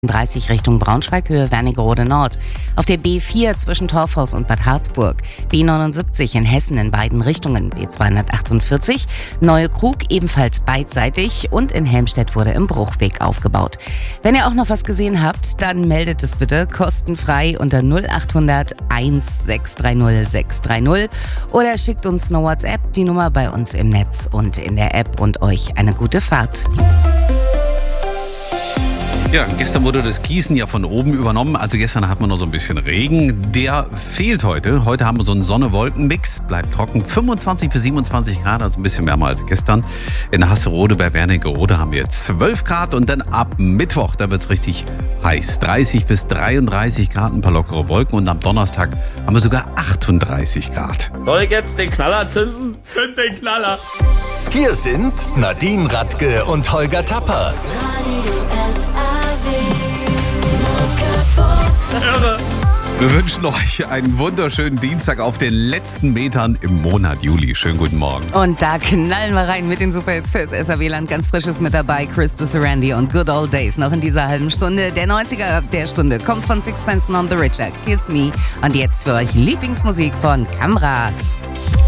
30 Richtung Braunschweig, Höhe Wernigerode Nord. Auf der B4 zwischen Torfhaus und Bad Harzburg. B79 in Hessen in beiden Richtungen. B248 Neue Krug ebenfalls beidseitig und in Helmstedt wurde im Bruchweg aufgebaut. Wenn ihr auch noch was gesehen habt, dann meldet es bitte kostenfrei unter 0800 1630 630 oder schickt uns eine WhatsApp, die Nummer bei uns im Netz und in der App und euch eine gute Fahrt. Ja, gestern wurde das Gießen ja von oben übernommen. Also gestern hat man noch so ein bisschen Regen. Der fehlt heute. Heute haben wir so einen Sonne-Wolken-Mix. Bleibt trocken. 25 bis 27 Grad, also ein bisschen wärmer als gestern. In Hasserode bei Wernigerode haben wir 12 Grad. Und dann ab Mittwoch, da wird es richtig heiß. 30 bis 33 Grad, ein paar lockere Wolken. Und am Donnerstag haben wir sogar 38 Grad. Soll ich jetzt den Knaller zünden? Zünd den Knaller! Hier sind Nadine Radke und Holger Tapper. Wir wünschen euch einen wunderschönen Dienstag auf den letzten Metern im Monat Juli. Schönen guten Morgen. Und da knallen wir rein mit den Superhits fürs SAW-Land. Ganz frisches mit dabei. Christo Sarandi und Good Old Days noch in dieser halben Stunde. Der 90er der Stunde kommt von Sixpence None the Richer. Kiss Me. Und jetzt für euch Lieblingsmusik von Kamrat.